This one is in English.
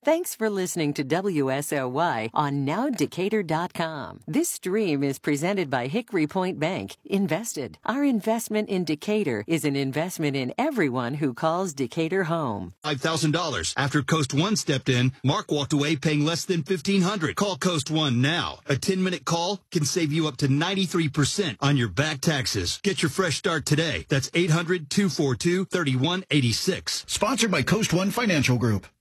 Thanks for listening to WSOY on NowDecatur.com. This stream is presented by Hickory Point Bank. Invested. Our investment in Decatur is an investment in everyone who calls Decatur home. $5,000. After Coast One stepped in, Mark walked away paying less than $1,500. Call Coast One now. A 10-minute call can save you up to 93% on your back taxes. Get your fresh start today. That's 800-242-3186. Sponsored by Coast One Financial Group.